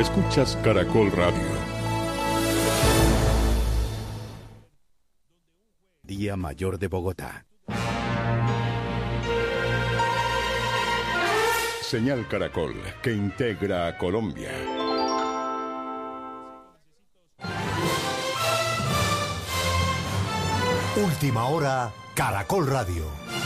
Escuchas Caracol Radio. Día Mayor de Bogotá. Señal Caracol, que integra a Colombia. Última hora, Caracol Radio.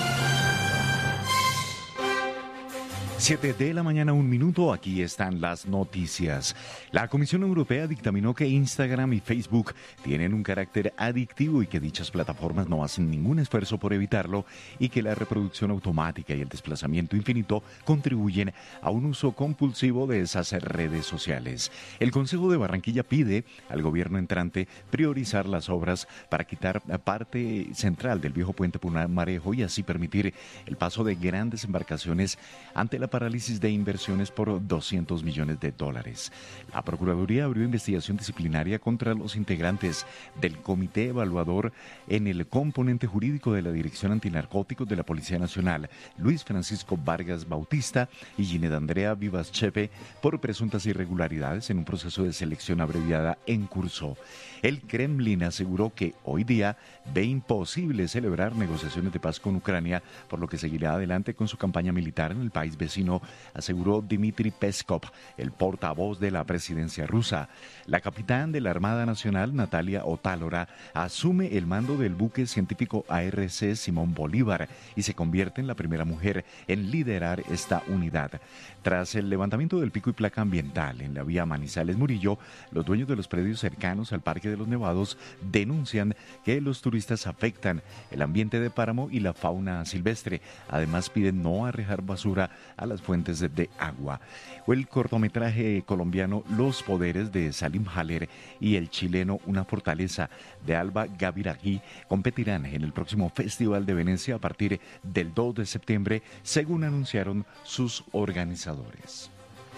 7 de la mañana, 1 minuto, aquí están las noticias. La Comisión Europea dictaminó que Instagram y Facebook tienen un carácter adictivo y que dichas plataformas no hacen ningún esfuerzo por evitarlo y que la reproducción automática y el desplazamiento infinito contribuyen a un uso compulsivo de esas redes sociales. El Consejo de Barranquilla pide al gobierno entrante priorizar las obras para quitar parte central del viejo puente Pumarejo y así permitir el paso de grandes embarcaciones ante la parálisis de inversiones por $200 millones. La Procuraduría abrió investigación disciplinaria contra los integrantes del Comité Evaluador en el componente jurídico de la Dirección Antinarcóticos de la Policía Nacional, Luis Francisco Vargas Bautista y Gined Andrea Vivas Chepe, por presuntas irregularidades en un proceso de selección abreviada en curso. El Kremlin aseguró que hoy día ve imposible celebrar negociaciones de paz con Ucrania, por lo que seguirá adelante con su campaña militar en el país vecino, aseguró Dmitry Peskov, el portavoz de la presidencia rusa. La capitán de la Armada Nacional, Natalia Otálora, asume el mando del buque científico ARC Simón Bolívar y se convierte en la primera mujer en liderar esta unidad. Tras el levantamiento del pico y placa ambiental en la vía Manizales-Murillo, los dueños de los predios cercanos al Parque de los Nevados denuncian que los turistas afectan el ambiente de páramo y la fauna silvestre. Además, piden no arrojar basura a las fuentes de agua. El cortometraje colombiano Los Poderes de Salim Haller y el chileno Una Fortaleza de Alba Gaviragui competirán en el próximo Festival de Venecia a partir del 2 de septiembre, según anunciaron sus organizadores.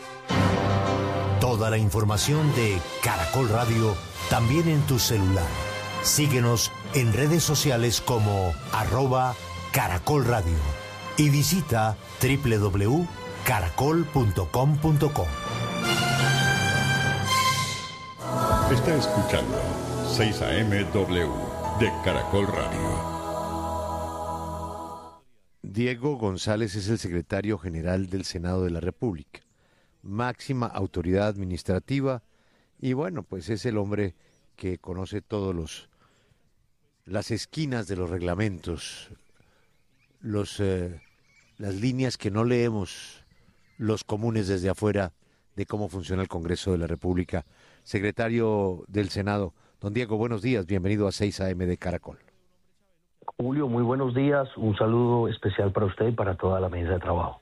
Toda la información de Caracol Radio también en tu celular. Síguenos en redes sociales como @Caracol Radio y visita www.caracol.com.co. Está escuchando 6 AM/W de Caracol Radio. Diego González es el secretario general del Senado de la República, máxima autoridad administrativa, y bueno, pues es el hombre que conoce todos las esquinas de los reglamentos, las líneas que no leemos los comunes desde afuera de cómo funciona el Congreso de la República. Secretario del Senado, don Diego, buenos días, bienvenido a 6 AM de Caracol. Julio, muy buenos días, un saludo especial para usted y para toda la mesa de trabajo.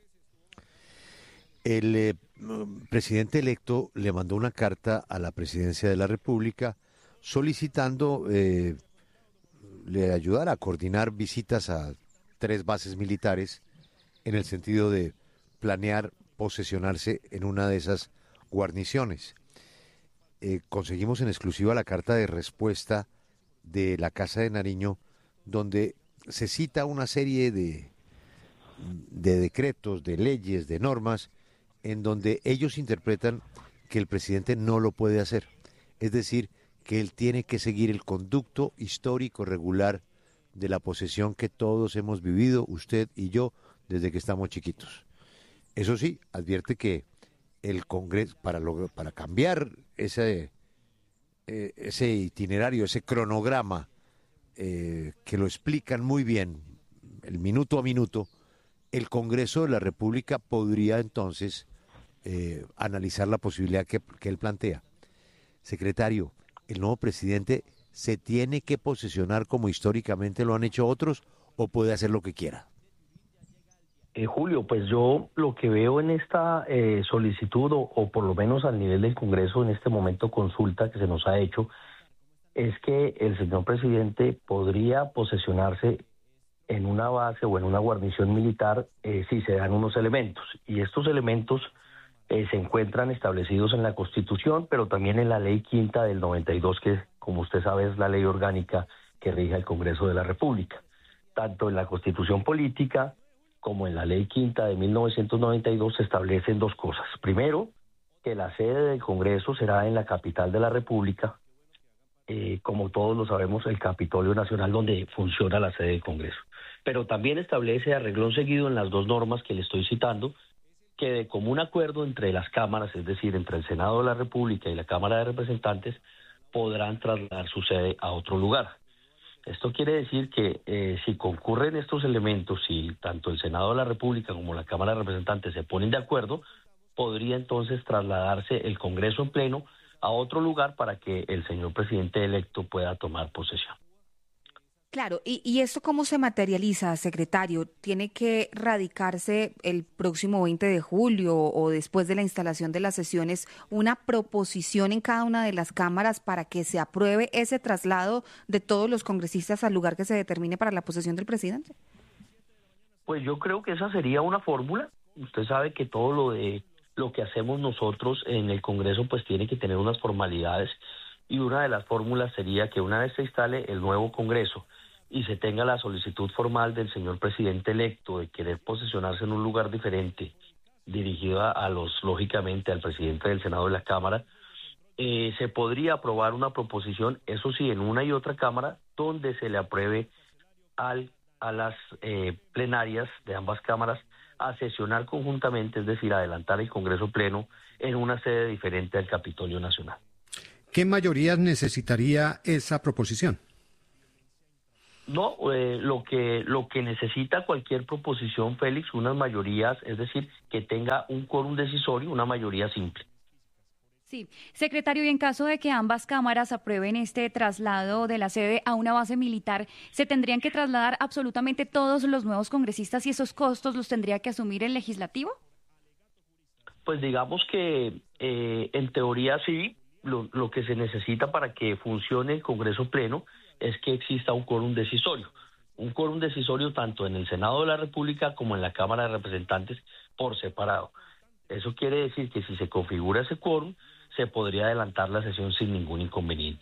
El presidente electo le mandó una carta a la Presidencia de la República solicitando le ayudara a coordinar visitas a 3 bases militares en el sentido de planear posesionarse en una de esas guarniciones. Conseguimos en exclusiva la carta de respuesta de la Casa de Nariño, donde se cita una serie de decretos, de leyes, de normas, en donde ellos interpretan que el presidente no lo puede hacer. Es decir, que él tiene que seguir el conducto histórico regular de la posesión que todos hemos vivido, usted y yo, desde que estamos chiquitos. Eso sí, advierte que el Congreso, para cambiar ese itinerario, ese cronograma, que lo explican muy bien, el minuto a minuto, el Congreso de la República podría entonces analizar la posibilidad que él plantea. Secretario, ¿el nuevo presidente se tiene que posesionar como históricamente lo han hecho otros o puede hacer lo que quiera? Julio, pues yo lo que veo en esta solicitud, o por lo menos al nivel del Congreso en este momento consulta que se nos ha hecho, es que el señor presidente podría posesionarse en una base o en una guarnición militar si se dan unos elementos. Y estos elementos se encuentran establecidos en la Constitución, pero también en la Ley Quinta del 92, que como usted sabe es la ley orgánica que rige el Congreso de la República. Tanto en la Constitución Política como en la Ley Quinta de 1992 se establecen 2 cosas. Primero, que la sede del Congreso será en la capital de la República, como todos lo sabemos, el Capitolio Nacional, donde funciona la sede del Congreso. Pero también establece a renglón seguido en las dos normas que le estoy citando, que de común acuerdo entre las cámaras, es decir, entre el Senado de la República y la Cámara de Representantes, podrán trasladar su sede a otro lugar. Esto quiere decir que si concurren estos elementos, si tanto el Senado de la República como la Cámara de Representantes se ponen de acuerdo, podría entonces trasladarse el Congreso en pleno a otro lugar para que el señor presidente electo pueda tomar posesión. Claro, ¿y esto cómo se materializa, secretario? ¿Tiene que radicarse el próximo 20 de julio o después de la instalación de las sesiones una proposición en cada una de las cámaras para que se apruebe ese traslado de todos los congresistas al lugar que se determine para la posesión del presidente? Pues yo creo que esa sería una fórmula. Usted sabe que todo lo que hacemos nosotros en el Congreso pues tiene que tener unas formalidades, y una de las fórmulas sería que una vez se instale el nuevo Congreso y se tenga la solicitud formal del señor presidente electo de querer posesionarse en un lugar diferente, dirigida lógicamente al presidente del Senado y la Cámara, se podría aprobar una proposición, eso sí, en una y otra Cámara, donde se le apruebe a las plenarias de ambas cámaras a sesionar conjuntamente, es decir, adelantar el Congreso pleno en una sede diferente al Capitolio Nacional. ¿Qué mayorías necesitaría esa proposición? No, lo que necesita cualquier proposición, Félix, unas mayorías, es decir, que tenga un quórum decisorio, una mayoría simple. Sí, secretario, y en caso de que ambas cámaras aprueben este traslado de la sede a una base militar, ¿se tendrían que trasladar absolutamente todos los nuevos congresistas y esos costos los tendría que asumir el legislativo? Pues digamos que en teoría sí. Lo que se necesita para que funcione el Congreso pleno es que exista un quórum decisorio. Un quórum decisorio tanto en el Senado de la República como en la Cámara de Representantes por separado. Eso quiere decir que si se configura ese quórum, se podría adelantar la sesión sin ningún inconveniente.